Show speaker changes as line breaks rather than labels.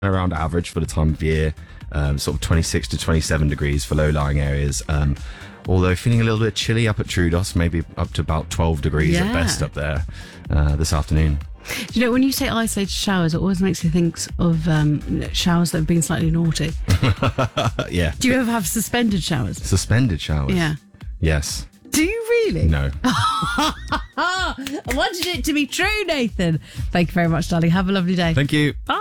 around average for the time of year, sort of 26 to 27 degrees for low-lying areas. Although feeling a little bit chilly up at Troodos, maybe up to about 12 degrees at best up there this afternoon.
Do you know, when you say isolated showers, it always makes you think of showers that have been slightly naughty.
Yeah.
Do you ever have suspended showers?
Suspended showers?
Yeah.
Yes.
Do you really?
No.
I wanted it to be true, Nathan. Thank you very much, darling. Have a lovely day.
Thank you.
Bye.